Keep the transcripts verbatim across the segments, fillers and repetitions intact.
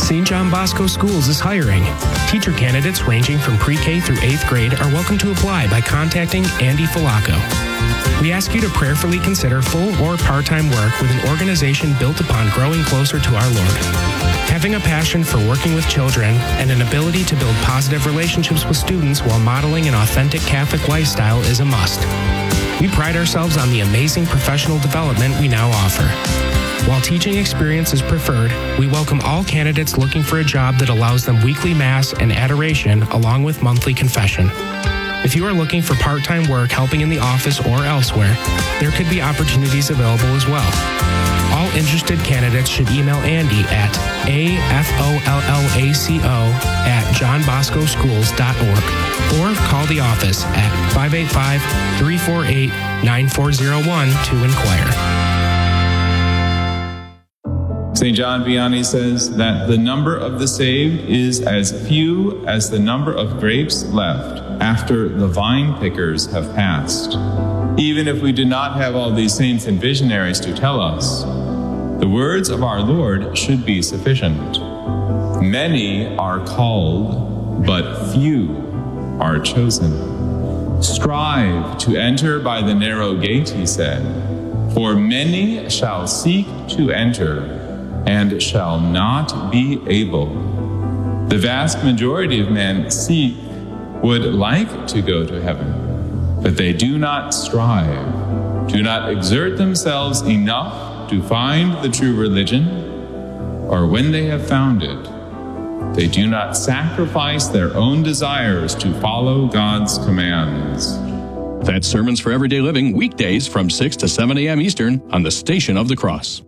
Saint John Bosco Schools is hiring. Teacher candidates ranging from pre-K through eighth grade are welcome to apply by contacting Andy Falaco. We ask you to prayerfully consider full or part-time work with an organization built upon growing closer to our Lord. Having a passion for working with children and an ability to build positive relationships with students while modeling an authentic Catholic lifestyle is a must. We pride ourselves on the amazing professional development we now offer. While teaching experience is preferred, we welcome all candidates looking for a job that allows them weekly Mass and adoration along with monthly confession. If you are looking for part-time work helping in the office or elsewhere, there could be opportunities available as well. All interested candidates should email Andy at afollaco at johnboscoschools.org or call the office at five eight five, three four eight, nine four zero one to inquire. Saint John Vianney says that the number of the saved is as few as the number of grapes left after the vine pickers have passed. Even if we do not have all these saints and visionaries to tell us, the words of our Lord should be sufficient. Many are called, but few are chosen. Strive to enter by the narrow gate, he said, for many shall seek to enter and shall not be able. The vast majority of men seek, would like to go to heaven, but they do not strive, do not exert themselves enough to find the true religion, or when they have found it, they do not sacrifice their own desires to follow God's commands. That's Sermons for Everyday Living, weekdays from six to seven a.m. Eastern on the Station of the Cross.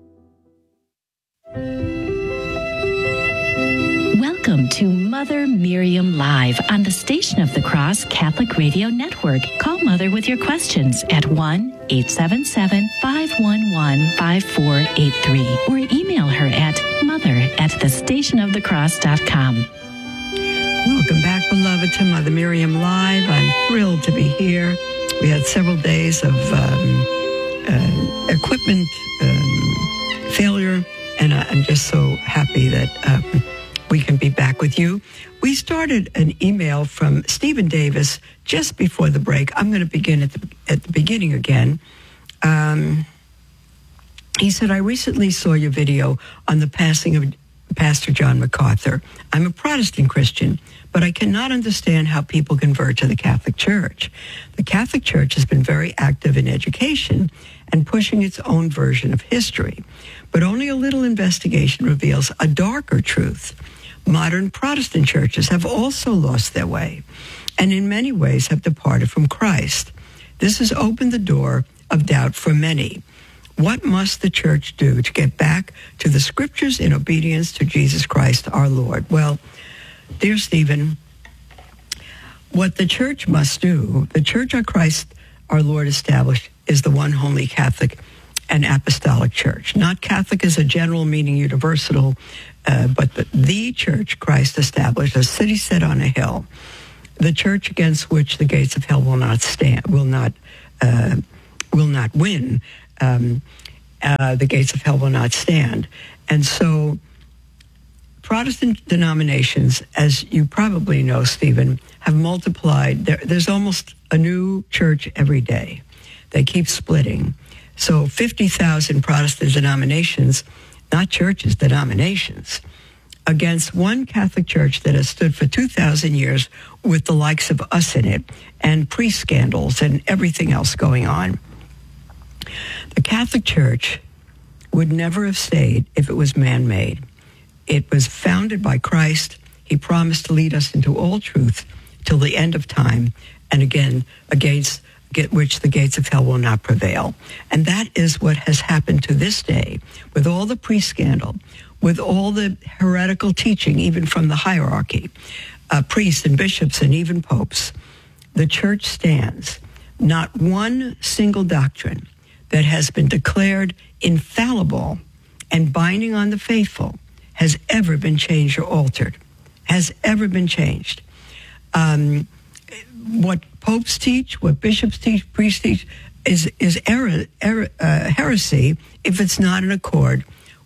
Welcome to Mother Miriam Live on the Station of the Cross Catholic Radio Network. Call Mother with your questions at one eight seven seven, five one one, five four eight three or email her at mother at the station of the cross dot com. Welcome back, beloved, to Mother Miriam Live. I'm thrilled to be here. We had several days of um, uh, equipment um, failure, and I'm just so happy that um, we can be back with you. We started an email from Stephen Davis just before the break. I'm going to begin at the, at the beginning again. Um, he said, I recently saw your video on the passing of Pastor John MacArthur. I'm a Protestant Christian, but I cannot understand how people convert to the Catholic Church. The Catholic Church has been very active in education and pushing its own version of history, but only a little investigation reveals a darker truth. Modern Protestant churches have also lost their way and in many ways have departed from Christ. This has opened the door of doubt for many. What must the church do to get back to the scriptures in obedience to Jesus Christ our Lord? Well, dear Stephen, what the church must do, the church of Christ our Lord established, is the one holy Catholic and apostolic church. Not Catholic as a general meaning universal, uh, but the, the church Christ established, a city set on a hill, the church against which the gates of hell will not stand, will not, uh, will not win. Um, uh, the gates of hell will not stand. And so Protestant denominations, as you probably know, Stephen, have multiplied. There, there's almost a new church every day. They keep splitting. So fifty thousand Protestant denominations, not churches, denominations, against one Catholic Church that has stood for two thousand years with the likes of us in it and pre-scandals and everything else going on. The Catholic Church would never have stayed if it was man-made. It was founded by Christ. He promised to lead us into all truth till the end of time, and again, against which the gates of hell will not prevail. And that is what has happened to this day, with all the pre-scandal, with all the heretical teaching, even from the hierarchy, uh, priests and bishops and even popes. The church stands. Not one single doctrine that has been declared infallible and binding on the faithful has ever been changed or altered, has ever been changed. Um, what popes teach, what bishops teach, priests teach, is is error, error, uh, heresy if it's not in accord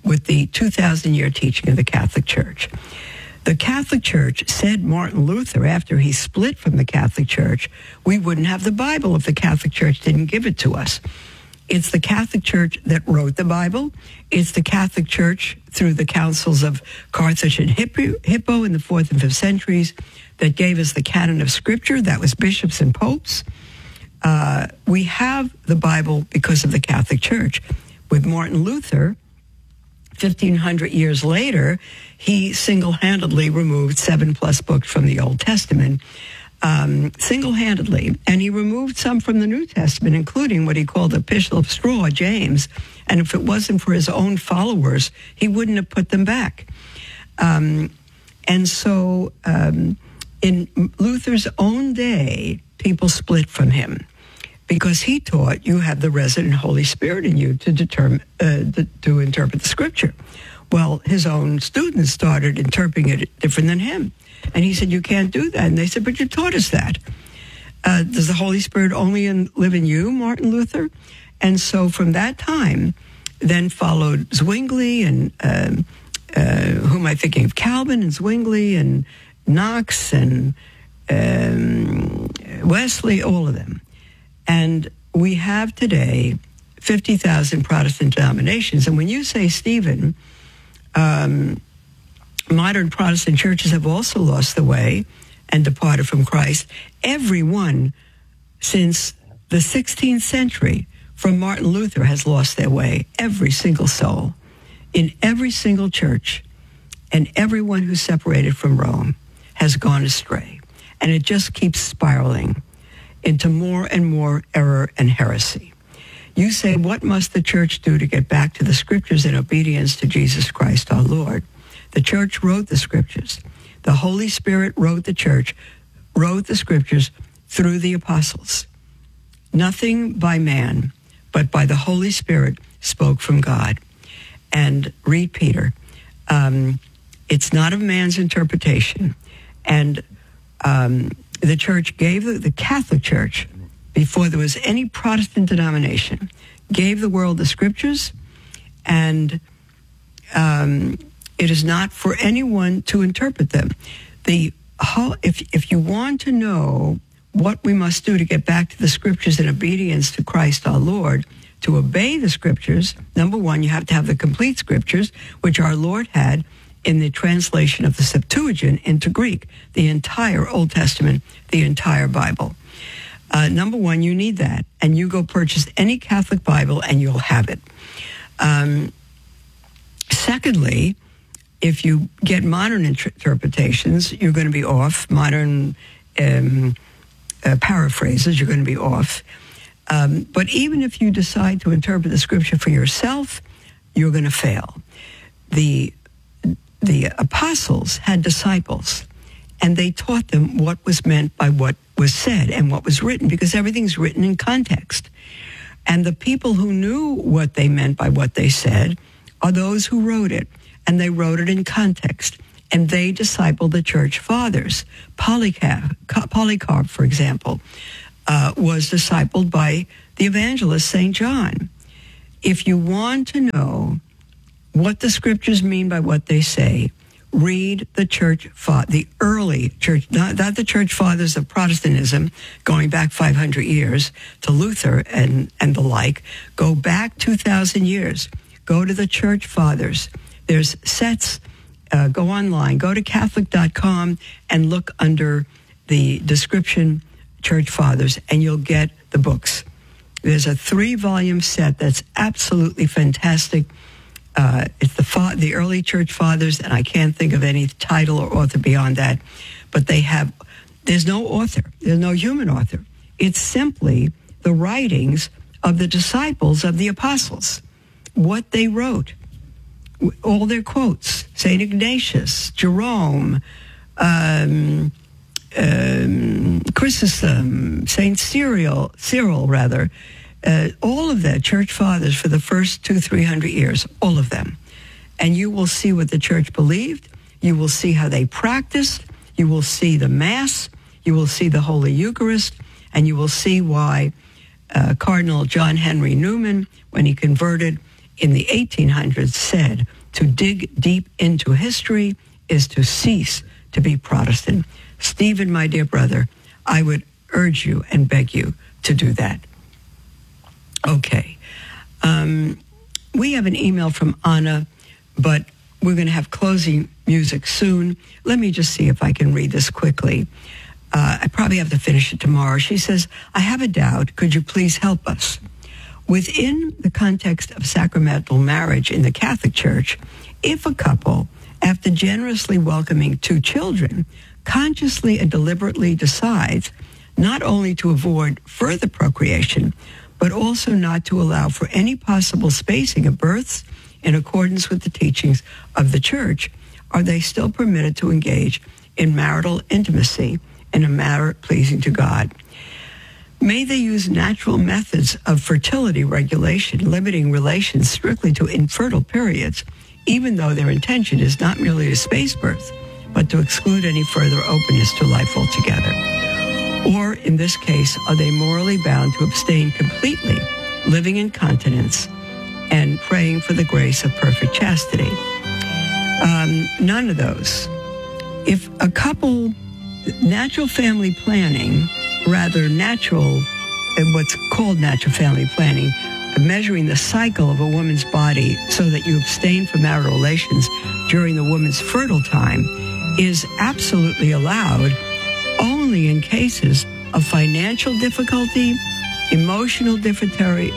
with the two thousand year teaching of the Catholic Church. The Catholic Church said Martin Luther, after he split from the Catholic Church, we wouldn't have the Bible if the Catholic Church didn't give it to us. It's the Catholic Church that wrote the Bible. It's the Catholic Church, through the councils of Carthage and Hippo in the fourth and fifth centuries, that gave us the canon of Scripture. That was bishops and popes. Uh, we have the Bible because of the Catholic Church. With Martin Luther, fifteen hundred years later, he single-handedly removed seven plus books from the Old Testament, um, single-handedly. And he removed some from the New Testament, including what he called the Epistle of Straw, James. And if it wasn't for his own followers, he wouldn't have put them back. Um, and so um, in Luther's own day, people split from him, because he taught you have the resident Holy Spirit in you to determine uh, the, to interpret the Scripture. Well, his own students started interpreting it different than him, and he said, "You can't do that." And they said, "But you taught us that." Uh, does the Holy Spirit only in, live in you, Martin Luther? And so, from that time, then followed Zwingli and um, uh, who am I thinking of? Calvin and Zwingli and Knox and um, Wesley, all of them. And we have today fifty thousand Protestant denominations. And when you say, Stephen, um, modern Protestant churches have also lost the way and departed from Christ, everyone since the sixteenth century from Martin Luther has lost their way. Every single soul in every single church, and everyone who's separated from Rome has gone astray. And it just keeps spiraling into more and more error and heresy. You say, what must the church do to get back to the Scriptures in obedience to Jesus Christ our Lord? The church wrote the Scriptures. The Holy Spirit wrote the church, wrote the Scriptures through the apostles. Nothing by man, but by the Holy Spirit spoke from God. And read Peter. Um, it's not of man's interpretation. And um, the church gave, the, the Catholic Church, before there was any Protestant denomination, gave the world the Scriptures, and um, it is not for anyone to interpret them. The whole, if if you want to know what we must do to get back to the Scriptures in obedience to Christ our Lord, to obey the Scriptures, number one, you have to have the complete Scriptures, which our Lord had in the translation of the Septuagint into Greek, the entire Old Testament, the entire Bible. Uh, number one, you need that. And you go purchase any Catholic Bible and you'll have it. Um, secondly, if you get modern inter- interpretations, you're going to be off. Modern um, uh, paraphrases, you're going to be off. Um, but even if you decide to interpret the Scripture for yourself, you're going to fail. The The apostles had disciples, and they taught them what was meant by what was said and what was written, because everything's written in context. And the people who knew what they meant by what they said are those who wrote it, and they wrote it in context, and they discipled the church fathers. Polycarp, Polycarp for example, uh, was discipled by the evangelist Saint John. If you want to know what the Scriptures mean by what they say, read the church, fa- the early church, not, not the church fathers of Protestantism, going back five hundred years to Luther and, and the like. Go back two thousand years. Go to the church fathers. There's sets. Uh, go online. Go to Catholic dot com and look under the description church fathers, and you'll get the books. There's a three-volume set that's absolutely fantastic. Uh, it's the fa- the early church fathers, and I can't think of any title or author beyond that. But they have, there's no author. There's no human author. It's simply the writings of the disciples of the apostles, what they wrote, all their quotes, Saint Ignatius, Jerome, um, um, Chrysostom, Saint Cyril, Cyril rather, Uh, all of the church fathers for the first two, three hundred years, all of them. And you will see what the church believed. You will see how they practiced. You will see the Mass. You will see the Holy Eucharist. And you will see why uh, Cardinal John Henry Newman, when he converted in the eighteen hundreds, said To dig deep into history is to cease to be Protestant. Stephen, my dear brother, I would urge you and beg you to do that. Okay. Um, we have an email from Anna, but we're going to have closing music soon. Let me just see if I can read this quickly. Uh, I probably have to finish it tomorrow. She says, I have a doubt. Could you please help us? Within the context of sacramental marriage in the Catholic Church, if a couple, after generously welcoming two children, consciously and deliberately decides not only to avoid further procreation, but also not to allow for any possible spacing of births in accordance with the teachings of the Church, are they still permitted to engage in marital intimacy in a manner pleasing to God? May they use natural methods of fertility regulation, limiting relations strictly to infertile periods, even though their intention is not merely to space birth, but to exclude any further openness to life altogether? Or, in this case, are they morally bound to abstain completely, living in continence and praying for the grace of perfect chastity? Um, none of those. If a couple, natural family planning, rather natural, what's called natural family planning, measuring the cycle of a woman's body so that you abstain from marital relations during the woman's fertile time, is absolutely allowed only in cases of financial difficulty, emotional difficulty,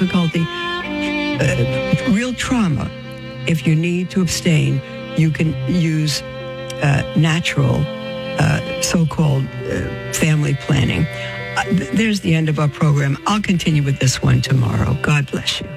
uh, real trauma. If you need to abstain, you can use uh, natural, uh, so-called uh, family planning. Uh, th- there's the end of our program. I'll continue with this one tomorrow. God bless you.